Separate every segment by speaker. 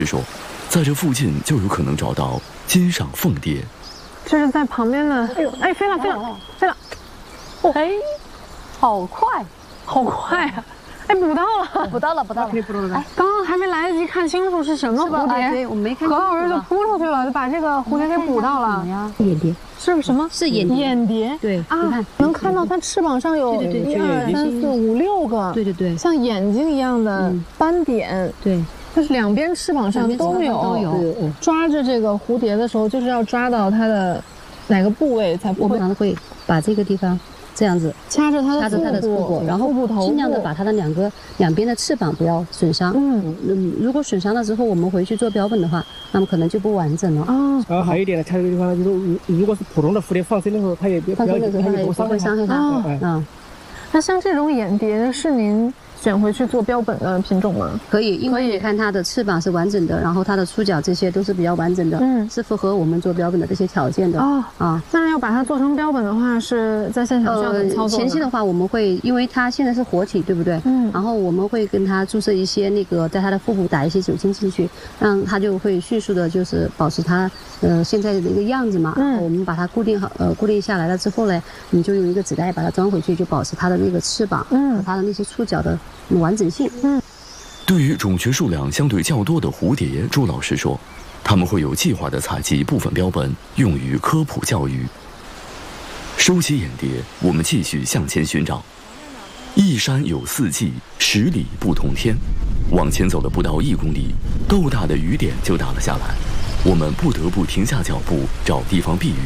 Speaker 1: 说，在这附近就有可能找到金上凤蝶。
Speaker 2: 这是在旁边的，哎，飞了，哦，
Speaker 3: 哎，好快，
Speaker 2: 好快啊！哎，捕到了，
Speaker 3: 捕到了。
Speaker 2: 哎，刚刚还没来得及看清楚是什么蝴蝶，
Speaker 3: 对，我没看清楚。
Speaker 2: 何老师就扑出去了，就把这个蝴蝶给捕到了。
Speaker 3: 眼蝶
Speaker 2: 是什么？
Speaker 3: 是眼蝶。
Speaker 2: 眼蝶。
Speaker 3: 对
Speaker 2: 啊，能看到它翅膀上有1、2、3、4、5、6个，
Speaker 3: 对，
Speaker 2: 像眼睛一样的斑点。
Speaker 3: 对，
Speaker 2: 就是两边翅膀上都有。抓着这个蝴蝶的时候，就是要抓到它的哪个部位才不会？
Speaker 3: 我们会把这个地方。这样子
Speaker 2: 掐着它的
Speaker 3: 腹部，然后尽量的把它的两边的翅膀不要损伤。如果损伤了之后，我们回去做标本的话，那么可能就不完整了。
Speaker 4: 然后还有一点呢，它这个地方就是，如果是普通的蝴蝶放生的时候，它也不会伤害它。
Speaker 2: 那像这种眼蝶是您选回去做标本的品种吗？
Speaker 3: 可以，因为你看它的翅膀是完整的，然后它的触角这些都是比较完整的，是符合我们做标本的这些条件的。
Speaker 2: 那要把它做成标本的话，是在现场需要怎么操作？
Speaker 3: 前期的话，我们会，因为它现在是活体，对不对？然后我们会跟它注射一些那个，在它的腹部打一些酒精进去，让它就会迅速的，就是保持它现在的一个样子嘛。我们把它固定好，固定下来了之后呢，你就用一个纸袋把它装回去，就保持它的那个翅膀和它的那些触角的完整性。
Speaker 1: 对于种群数量相对较多的蝴蝶，朱老师说，他们会有计划地采集部分标本，用于科普教育。收集眼蝶，我们继续向前寻找。一山有4季，10里不同天。往前走了不到1公里，够大的雨点就打了下来，我们不得不停下脚步，找地方避雨。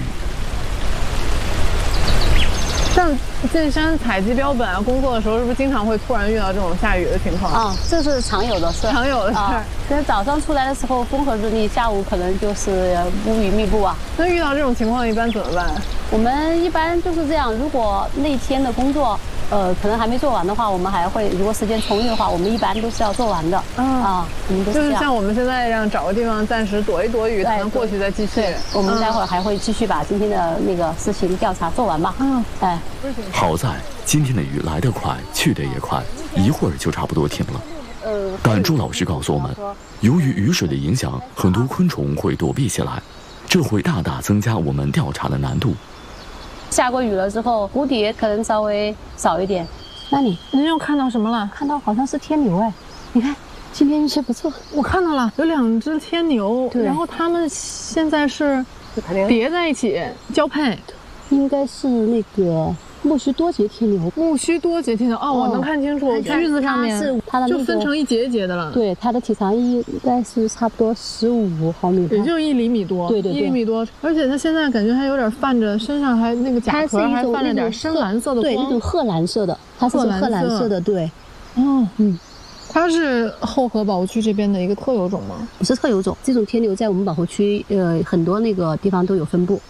Speaker 2: 像进山采集标本工作的时候，是不是经常会突然遇到这种下雨的情况？
Speaker 3: 这是常有的事。
Speaker 2: 常有的事。
Speaker 3: 其实早上出来的时候风和日丽，下午可能就是乌云密布啊。
Speaker 2: 那遇到这种情况一般怎么办？
Speaker 3: 我们一般就是这样，如果那天的工作可能还没做完的话，我们还会，如果时间充裕的话，我们一般都是要做完的。我们都是这样。就是
Speaker 2: 像我们现在这样，找个地方暂时躲一躲雨，才能过去再继续。
Speaker 3: 我们待会儿还会继续把今天的那个事情调查做完吧。
Speaker 1: 好在今天的雨来得快，去得也快，一会儿就差不多停了。但朱老师告诉我们，由于雨水的影响，很多昆虫会躲避起来，这会大大增加我们调查的难度。
Speaker 3: 下过雨了之后，蝴蝶可能稍微少一点。那您
Speaker 2: 又看到什么了？
Speaker 3: 看到好像是天牛哎，你看今天运气不错。
Speaker 2: 我看到了，有2只天牛，然后它们现在是叠在一起交配，
Speaker 3: 应该是那个木须多节天牛。
Speaker 2: 木须多节天牛我能看清楚，须子上面
Speaker 3: 是它的
Speaker 2: 就分成一节一节的了。
Speaker 3: 对，它的体长应该是差不多15毫米，
Speaker 2: 也就1厘米多。对，1厘米多，而且它现在感觉还有点泛着，身上还那个甲壳还泛着点深蓝色的光。
Speaker 3: 对，那种褐蓝色的，它是褐蓝色的，对。
Speaker 2: 它是后河保护区这边的一个特有种吗？
Speaker 3: 不是特有种，这种天牛在我们保护区很多那个地方都有分布。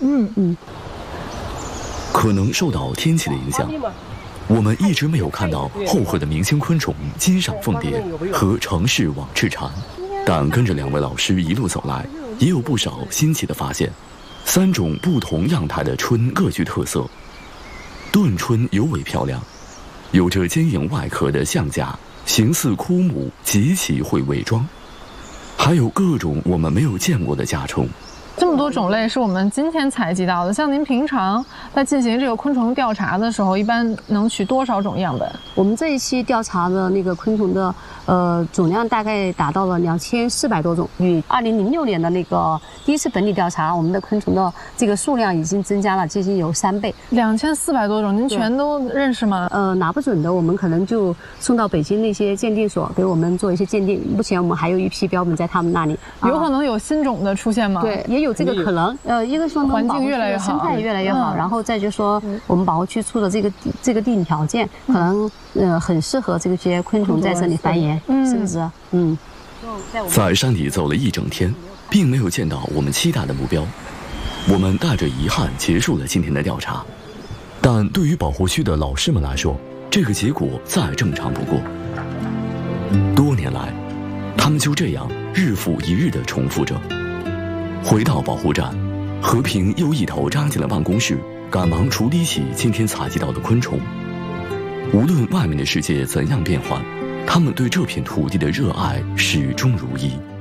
Speaker 1: 可能受到天气的影响，我们一直没有看到后河的明星昆虫金上凤蝶和城市网翅蝉，但跟着2位老师一路走来，也有不少新奇的发现。3种不同样态的鹑各具特色，盾鹑尤为漂亮，有着坚硬外壳的象甲，形似枯木，极其会伪装，还有各种我们没有见过的甲虫。
Speaker 2: 这么多种类是我们今天采集到的。像您平常在进行这个昆虫调查的时候，一般能取多少种样本？
Speaker 3: 我们这一期调查的那个昆虫的总量大概达到了2400多种，与2006年的那个第一次本地调查，我们的昆虫的这个数量已经增加了接近有3倍。
Speaker 2: 2400多种，您全都认识吗？
Speaker 3: 拿不准的，我们可能就送到北京那些鉴定所给我们做一些鉴定。目前我们还有一批标本在他们那里，
Speaker 2: 有可能有新种的出现吗？
Speaker 3: 对，也有这个可能。一个说
Speaker 2: 环境越来越好，
Speaker 3: 生态越来越好，然后再就说我们保护区处的这个地理条件，可能很适合这些昆虫在这里繁衍，是不是？
Speaker 1: 在山里走了1整天，并没有见到我们期待的目标，我们带着遗憾结束了今天的调查。但对于保护区的老师们来说，这个结果再正常不过。多年来，他们就这样日复一日地重复着。回到保护站，和平又一头扎进了办公室，赶忙处理起今天采集到的昆虫。无论外面的世界怎样变幻，他们对这片土地的热爱始终如一。